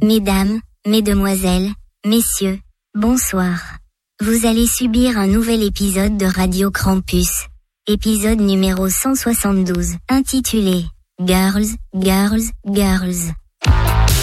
Mesdames, mesdemoiselles, messieurs, bonsoir. Vous allez subir un nouvel épisode de Radio Krampus. Épisode numéro 172, intitulé Girls, Girls, Girls.